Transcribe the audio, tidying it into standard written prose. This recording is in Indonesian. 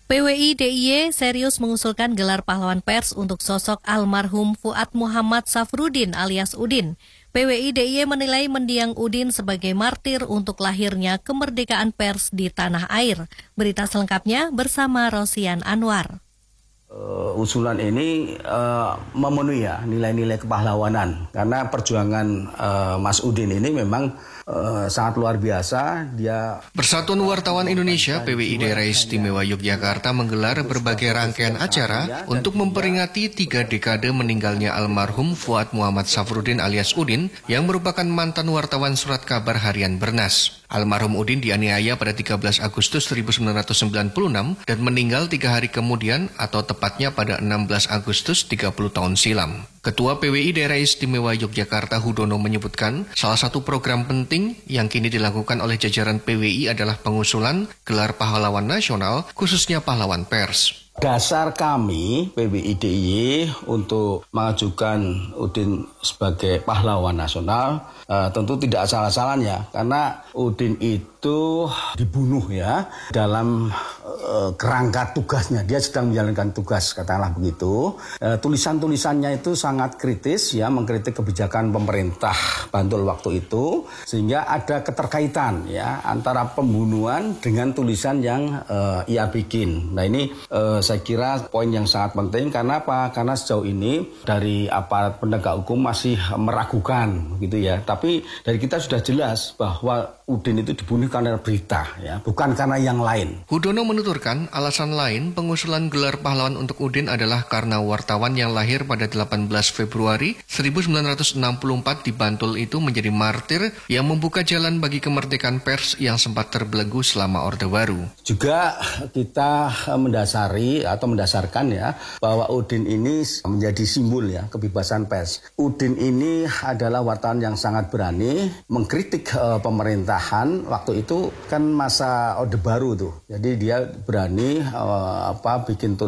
PWI DIY serius mengusulkan gelar pahlawan pers untuk sosok almarhum Fuad Muhammad Safrudin alias Udin. PWI DIY menilai mendiang Udin sebagai martir untuk lahirnya kemerdekaan pers di tanah air. Berita selengkapnya bersama Rosian Anwar. Usulan ini memenuhi nilai-nilai kepahlawanan karena perjuangan Mas Udin ini memang sangat luar biasa. Persatuan Wartawan Indonesia PWI Daerah Istimewa Yogyakarta menggelar berbagai rangkaian acara untuk memperingati 3 dekade meninggalnya almarhum Fuad Muhammad Safrudin alias Udin yang merupakan mantan wartawan surat kabar harian Bernas. Almarhum Udin dianiaya pada 13 Agustus 1996 dan meninggal 3 hari kemudian atau tepatnya pada 16 Agustus 30 tahun silam. Ketua PWI Daerah Istimewa Yogyakarta Hudono menyebutkan salah satu program penting yang kini dilakukan oleh jajaran PWI adalah pengusulan gelar pahlawan nasional khususnya pahlawan pers. Dasar kami PWI DIY untuk mengajukan Udin sebagai pahlawan nasional tentu tidak asal-asalan karena Udin itu dibunuh dalam kerangka tugasnya. Dia sedang menjalankan tugas, katakanlah begitu. Tulisan-tulisannya itu sangat kritis mengkritik kebijakan pemerintah Bantul waktu itu, sehingga ada keterkaitan antara pembunuhan dengan tulisan yang ia bikin. Nah ini saya kira poin yang sangat penting. Karena apa? Karena sejauh ini dari aparat penegak hukum masih meragukan gitu Tapi dari kita sudah jelas bahwa Udin itu dibunuh karena berita bukan karena yang lain. Hudono menuturkan alasan lain pengusulan gelar pahlawan untuk Udin adalah karena wartawan yang lahir pada 18 Februari 1964 di Bantul itu menjadi martir yang membuka jalan bagi kemerdekaan pers yang sempat terbelenggu selama Orde Baru. Juga kita mendasarkan bahwa Udin ini menjadi simbol kebebasan pers. Udin ini adalah wartawan yang sangat berani mengkritik pemerintahan. Waktu itu kan masa Orde Baru tuh. Jadi dia berani bikin tulisan